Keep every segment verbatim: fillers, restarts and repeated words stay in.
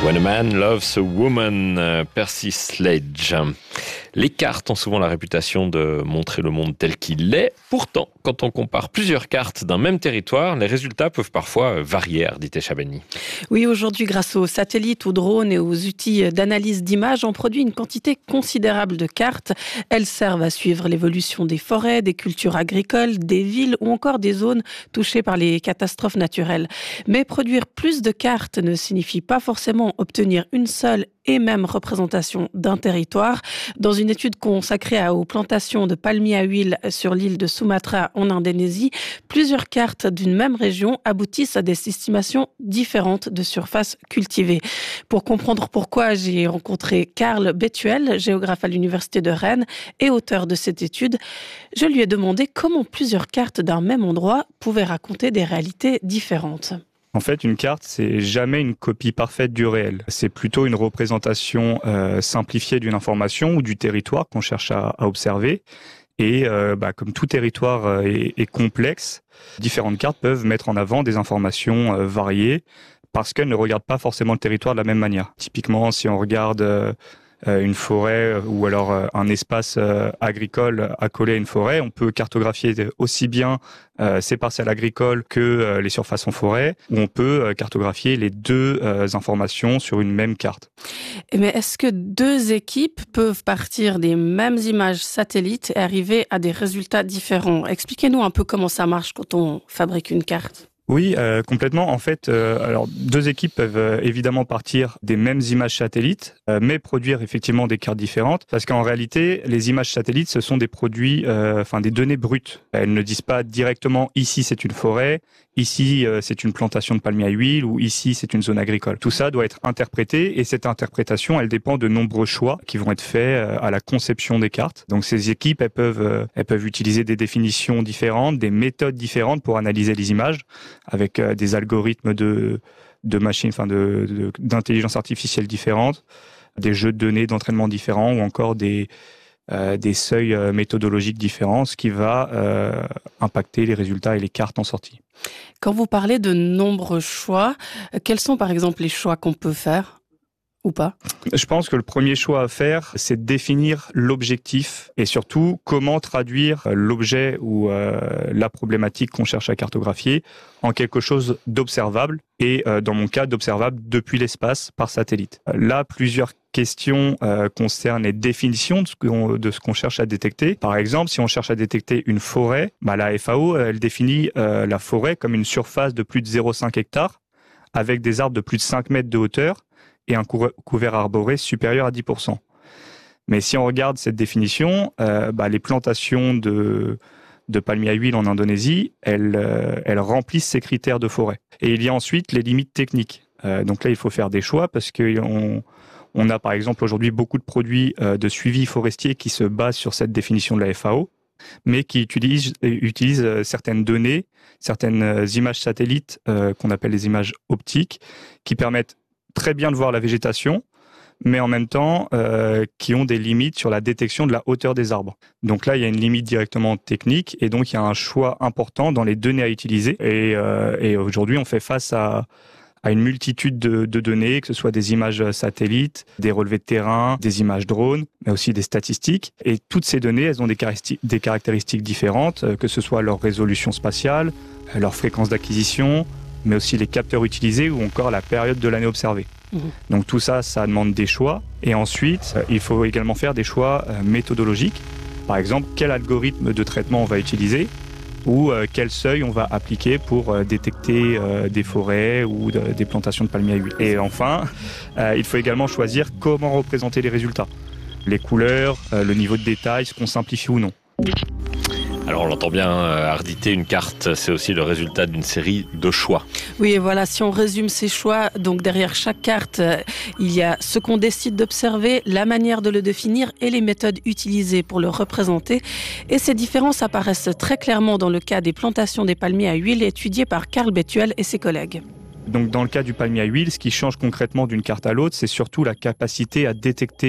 When a Man Loves a Woman, Percy Sledge. Les cartes ont souvent la réputation de montrer le monde tel qu'il est. Pourtant, quand on compare plusieurs cartes d'un même territoire, les résultats peuvent parfois varier, Ardite Chabani. Oui, aujourd'hui, grâce aux satellites, aux drones et aux outils d'analyse d'images, on produit une quantité considérable de cartes. Elles servent à suivre l'évolution des forêts, des cultures agricoles, des villes ou encore des zones touchées par les catastrophes naturelles. Mais produire plus de cartes ne signifie pas forcément obtenir une seule et même représentation d'un territoire. Dans une étude consacrée aux plantations de palmiers à huile sur l'île de Sumatra en Indonésie, plusieurs cartes d'une même région aboutissent à des estimations différentes de surfaces cultivées. Pour comprendre pourquoi, j'ai rencontré Karl Bethuel, géographe à l'université de Rennes et auteur de cette étude. Je lui ai demandé comment plusieurs cartes d'un même endroit pouvaient raconter des réalités différentes. En fait, une carte, c'est jamais une copie parfaite du réel. C'est plutôt une représentation euh, simplifiée d'une information ou du territoire qu'on cherche à, à observer. Et euh, bah, comme tout territoire euh, est, est complexe, différentes cartes peuvent mettre en avant des informations euh, variées parce qu'elles ne regardent pas forcément le territoire de la même manière. Typiquement, si on regarde euh, une forêt ou alors un espace agricole accolé à une forêt, on peut cartographier aussi bien ces parcelles agricoles que les surfaces en forêt, ou on peut cartographier les deux informations sur une même carte. Mais est-ce que deux équipes peuvent partir des mêmes images satellites et arriver à des résultats différents ? Expliquez-nous un peu comment ça marche quand on fabrique une carte. Oui, euh, complètement. En fait, euh, alors deux équipes peuvent euh, évidemment partir des mêmes images satellites, euh, mais produire effectivement des cartes différentes, parce qu'en réalité, les images satellites, ce sont des produits, euh, enfin des données brutes. Elles ne disent pas directement ici c'est une forêt, ici euh, c'est une plantation de palmiers à huile, ou ici c'est une zone agricole. Tout ça doit être interprété, et cette interprétation, elle dépend de nombreux choix qui vont être faits euh, à la conception des cartes. Donc ces équipes, elles peuvent, euh, elles peuvent utiliser des définitions différentes, des méthodes différentes pour analyser les images, avec euh, des algorithmes de, de machines, enfin de, de, d'intelligence artificielle différentes, des jeux de données d'entraînement différents ou encore des, euh, des seuils euh, méthodologiques différents, ce qui va euh, impacter les résultats et les cartes en sortie. Quand vous parlez de nombreux choix, quels sont par exemple les choix qu'on peut faire ? Ou pas ? Je pense que le premier choix à faire, c'est de définir l'objectif et surtout comment traduire l'objet ou euh, la problématique qu'on cherche à cartographier en quelque chose d'observable et euh, dans mon cas d'observable depuis l'espace par satellite. Là, plusieurs questions euh, concernent les définitions de ce, qu'on, de ce qu'on cherche à détecter. Par exemple, si on cherche à détecter une forêt, bah, la F A O, elle définit euh, la forêt comme une surface de plus de zéro virgule cinq hectares avec des arbres de plus de cinq mètres de hauteur et un couvert arboré supérieur à dix pour cent. Mais si on regarde cette définition, euh, bah, les plantations de, de palmiers à huile en Indonésie, elles, euh, elles remplissent ces critères de forêt. Et il y a ensuite les limites techniques. Euh, donc là, il faut faire des choix parce qu'on on a par exemple aujourd'hui beaucoup de produits euh, de suivi forestier qui se basent sur cette définition de la F A O, mais qui utilisent, utilisent certaines données, certaines images satellites euh, qu'on appelle les images optiques, qui permettent très bien de voir la végétation, mais en même temps euh, qui ont des limites sur la détection de la hauteur des arbres. Donc là, il y a une limite directement technique et donc il y a un choix important dans les données à utiliser. Et, euh, et aujourd'hui, on fait face à, à une multitude de, de données, que ce soit des images satellites, des relevés de terrain, des images drones, mais aussi des statistiques. Et toutes ces données, elles ont des caractéristiques, des caractéristiques différentes, que ce soit leur résolution spatiale, leur fréquence d'acquisition, mais aussi les capteurs utilisés ou encore la période de l'année observée. Mmh. Donc tout ça, ça demande des choix. Et ensuite, euh, il faut également faire des choix euh, méthodologiques. Par exemple, quel algorithme de traitement on va utiliser ou euh, quel seuil on va appliquer pour euh, détecter euh, des forêts ou de, des plantations de palmiers à huile. Et enfin, euh, il faut également choisir comment représenter les résultats. Les couleurs, euh, le niveau de détail, ce qu'on simplifie ou non. Alors on l'entend bien, Ardite, une carte, c'est aussi le résultat d'une série de choix. Oui, et voilà, si on résume ces choix, donc derrière chaque carte, il y a ce qu'on décide d'observer, la manière de le définir et les méthodes utilisées pour le représenter. Et ces différences apparaissent très clairement dans le cas des plantations des palmiers à huile étudiées par Karl Bethuel et ses collègues. Donc dans le cas du palmier à huile, ce qui change concrètement d'une carte à l'autre, c'est surtout la capacité à détecter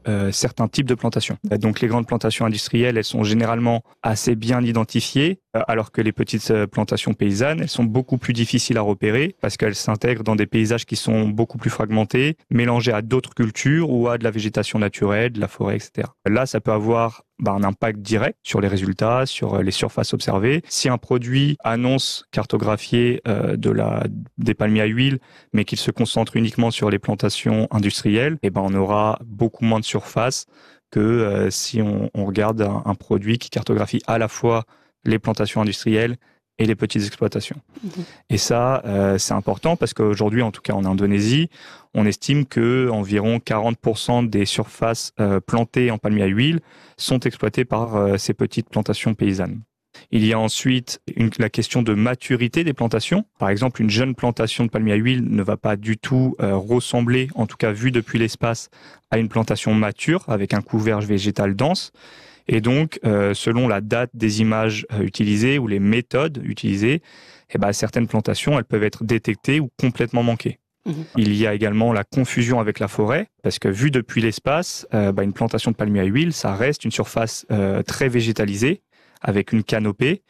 euh, certains types de plantations. Donc les grandes plantations industrielles, elles sont généralement assez bien identifiées, euh, alors que les petites euh, plantations paysannes, elles sont beaucoup plus difficiles à repérer parce qu'elles s'intègrent dans des paysages qui sont beaucoup plus fragmentés, mélangés à d'autres cultures ou à de la végétation naturelle, de la forêt, et cetera. Là, ça peut avoir bah, un impact direct sur les résultats, sur les surfaces observées. Si un produit annonce cartographier euh, de la, des palmiers à huile, mais qu'il se concentre uniquement sur les plantations industrielles, eh ben, on aura beaucoup moins de surface que euh, si on, on regarde un, un produit qui cartographie à la fois les plantations industrielles et les petites exploitations. Mmh. Et ça, euh, c'est important parce qu'aujourd'hui, en tout cas en Indonésie, on estime que environ quarante pour cent des surfaces euh, plantées en palmier à huile sont exploitées par euh, ces petites plantations paysannes. Il y a ensuite une, la question de maturité des plantations. Par exemple, une jeune plantation de palmier à huile ne va pas du tout euh, ressembler, en tout cas vu depuis l'espace, à une plantation mature avec un couvercle végétal dense. Et donc, euh, selon la date des images euh, utilisées ou les méthodes utilisées, eh ben, certaines plantations elles peuvent être détectées ou complètement manquées. Mmh. Il y a également la confusion avec la forêt, parce que vu depuis l'espace, euh, bah, une plantation de palmier à huile, ça reste une surface euh, très végétalisée, avec une canopée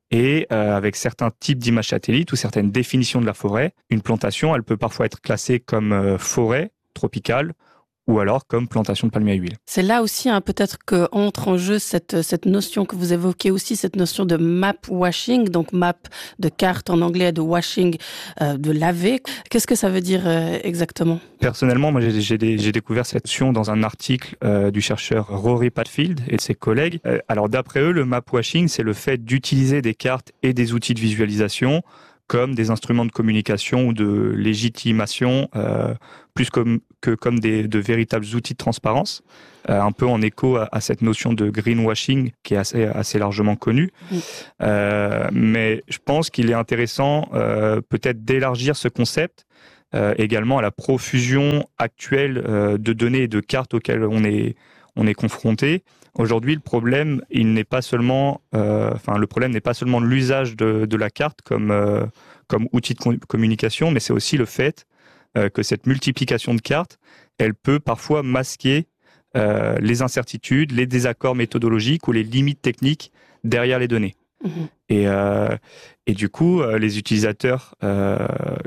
et euh, avec certains types d'images satellites ou certaines définitions de la forêt. Une plantation, elle peut parfois être classée comme euh, forêt tropicale ou alors comme plantation de palmier à huile. C'est là aussi hein, peut-être qu'entre en jeu cette, cette notion que vous évoquez aussi, cette notion de map washing, donc map de carte en anglais, de washing, euh, de laver. Qu'est-ce que ça veut dire euh, exactement ? Personnellement, moi j'ai, j'ai, j'ai découvert cette notion dans un article euh, du chercheur Rory Padfield et de ses collègues. Euh, alors d'après eux, le map washing, c'est le fait d'utiliser des cartes et des outils de visualisation comme des instruments de communication ou de légitimation, euh, plus comme, que comme des, de véritables outils de transparence, euh, un peu en écho à, à cette notion de greenwashing qui est assez, assez largement connue. Mmh. Euh, mais je pense qu'il est intéressant euh, peut-être d'élargir ce concept euh, également à la profusion actuelle euh, de données et de cartes auxquelles on est, on est confronté. Aujourd'hui, le problème, il n'est pas seulement, euh, enfin, le problème n'est pas seulement l'usage de, de la carte comme euh, comme outil de com- communication, mais c'est aussi le fait euh, que cette multiplication de cartes, elle peut parfois masquer euh, les incertitudes, les désaccords méthodologiques ou les limites techniques derrière les données. Mmh. Et euh, et du coup, euh, les utilisateurs, euh,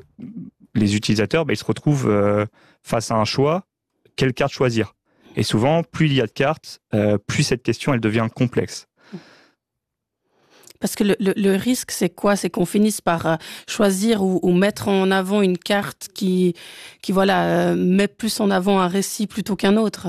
les utilisateurs, bah, ils se retrouvent euh, face à un choix. Quelle carte choisir ? Et souvent, plus il y a de cartes, euh, plus cette question elle devient complexe. Parce que le, le, le risque, c'est quoi ? C'est qu'on finisse par euh, choisir ou, ou mettre en avant une carte qui, qui voilà, euh, met plus en avant un récit plutôt qu'un autre.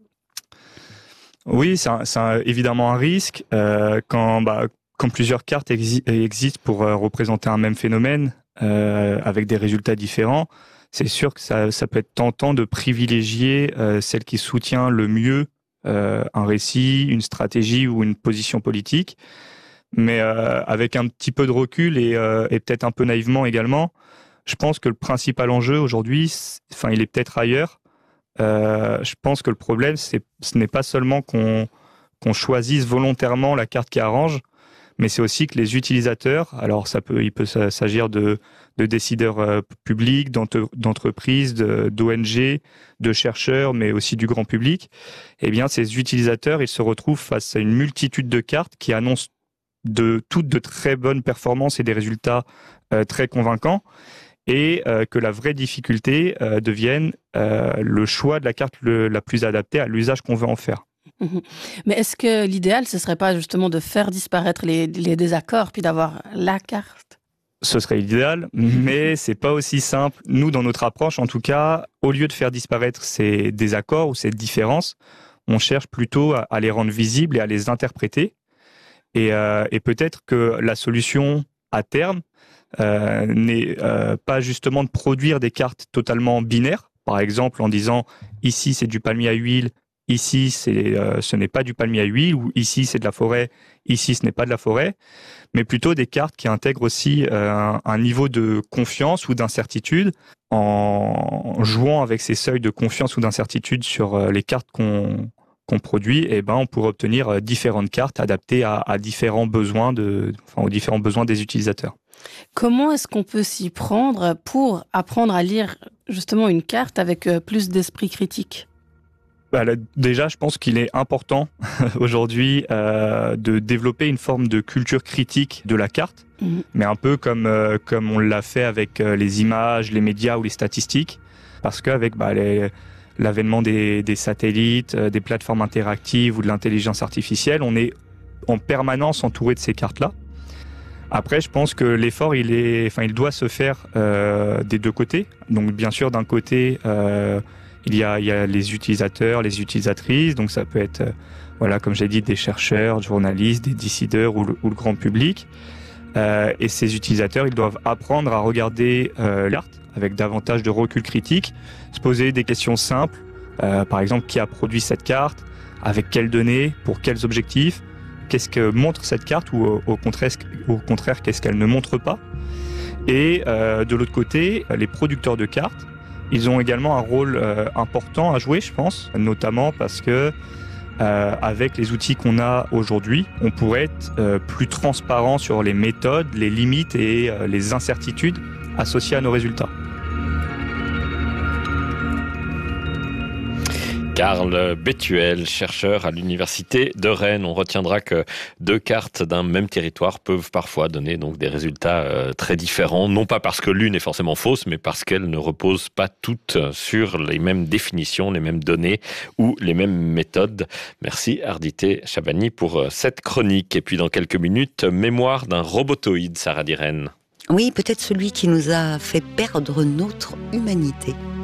Oui, c'est, un, c'est un, évidemment un risque. Euh, quand, bah, quand plusieurs cartes exi- existent pour euh, représenter un même phénomène euh, avec des résultats différents, c'est sûr que ça, ça peut être tentant de privilégier euh, celle qui soutient le mieux euh, un récit, une stratégie ou une position politique. Mais euh, avec un petit peu de recul et, euh, et peut-être un peu naïvement également, je pense que le principal enjeu aujourd'hui, enfin, il est peut-être ailleurs. Euh, je pense que le problème, c'est, ce n'est pas seulement qu'on, qu'on choisisse volontairement la carte qui arrange, mais c'est aussi que les utilisateurs, alors ça peut, il peut s'agir de, de décideurs euh, publics, d'entreprises, de, d'O N G, de chercheurs, mais aussi du grand public, eh bien ces utilisateurs, ils se retrouvent face à une multitude de cartes qui annoncent de toutes de très bonnes performances et des résultats euh, très convaincants, et euh, que la vraie difficulté euh, devienne euh, le choix de la carte le, la plus adaptée à l'usage qu'on veut en faire. Mais est-ce que l'idéal, ce ne serait pas justement de faire disparaître les, les désaccords, puis d'avoir la carte ? Ce serait l'idéal, mais c'est pas aussi simple. Nous, dans notre approche, en tout cas, au lieu de faire disparaître ces désaccords ou ces différences, on cherche plutôt à, à les rendre visibles et à les interpréter. Et, euh, et peut-être que la solution à terme euh, n'est euh, pas justement de produire des cartes totalement binaires, par exemple en disant ici c'est du palmier à huile, ici c'est, euh, ce n'est pas du palmier à huile, ou ici c'est de la forêt, ici ce n'est pas de la forêt, mais plutôt des cartes qui intègrent aussi euh, un, un niveau de confiance ou d'incertitude. En jouant avec ces seuils de confiance ou d'incertitude sur euh, les cartes qu'on qu'on produit, eh ben, on pourrait obtenir différentes cartes adaptées à, à différents besoins de, enfin, aux différents besoins des utilisateurs. Comment est-ce qu'on peut s'y prendre pour apprendre à lire justement une carte avec plus d'esprit critique ? Bah, là, déjà, je pense qu'il est important aujourd'hui euh, de développer une forme de culture critique de la carte, mmh. mais un peu comme, euh, comme on l'a fait avec euh, les images, les médias ou les statistiques, parce qu'avec bah, les, l'avènement des, des satellites, euh, des plateformes interactives ou de l'intelligence artificielle, on est en permanence entouré de ces cartes-là. Après, je pense que l'effort, il est, enfin, il doit se faire euh, des deux côtés. Donc, bien sûr, d'un côté, euh, il y a, il y a les utilisateurs, les utilisatrices. Donc, ça peut être, euh, voilà, comme j'ai dit, des chercheurs, des journalistes, des décideurs ou le, ou le grand public. Euh, et ces utilisateurs, ils doivent apprendre à regarder euh, l'art avec davantage de recul critique, se poser des questions simples. Euh, par exemple, qui a produit cette carte, avec quelles données, pour quels objectifs. Qu'est-ce que montre cette carte ou au, au, contraire, au contraire, qu'est-ce qu'elle ne montre pas. Et euh, de l'autre côté, les producteurs de cartes, ils ont également un rôle euh, important à jouer, je pense, notamment parce que euh, avec les outils qu'on a aujourd'hui, on pourrait être euh, plus transparent sur les méthodes, les limites et euh, les incertitudes associées à nos résultats. Karl Bethuel, chercheur à l'université de Rennes. On retiendra que deux cartes d'un même territoire peuvent parfois donner donc des résultats euh, très différents, non pas parce que l'une est forcément fausse, mais parce qu'elles ne reposent pas toutes sur les mêmes définitions, les mêmes données ou les mêmes méthodes. Merci Ardité Chabani pour cette chronique. Et puis dans quelques minutes, mémoire d'un robotoïde, Sarah Diren. Oui, peut-être celui qui nous a fait perdre notre humanité.